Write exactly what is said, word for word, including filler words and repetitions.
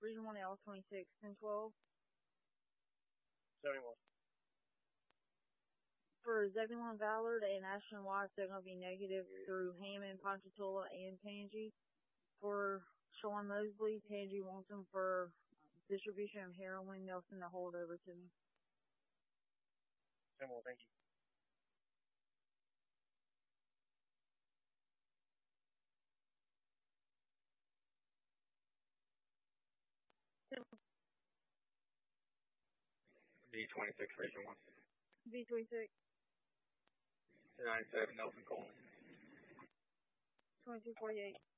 Region one L twenty-six, ten twelve. seventy-one. For Zebulon Ballard and Ashton Watts, they're going to be negative through Hammond, Ponchatoula, and Tangi. For Sean Mosley, Tangi wants them for distribution of heroin. They'll send the hold over to me. ten more, thank you. V twenty-six, Region one. V twenty-six. two ninety-seven, Nelson Coleman. twenty-two forty-eight.